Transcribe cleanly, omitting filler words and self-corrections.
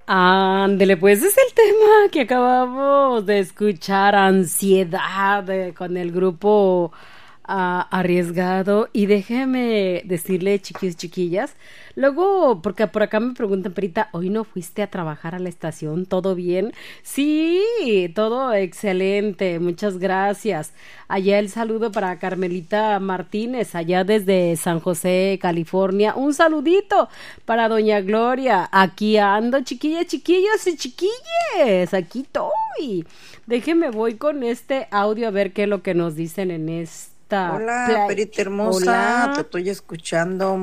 Ándele, pues es el tema que acabamos de escuchar, ansiedad, con el grupo arriesgado. Y déjeme decirle, chiquillos, chiquillas, luego, porque por acá me preguntan, Perita, ¿hoy no fuiste a trabajar a la estación? ¿Todo bien? Sí, todo excelente, muchas gracias. Allá el saludo para Carmelita Martínez, allá desde San José, California. Un saludito para Doña Gloria. Aquí ando, chiquillas, chiquillos y chiquilles. Aquí estoy. Déjeme, voy con este audio a ver qué es lo que nos dicen en esta Hola, Perita hermosa, te Hola. estoy escuchando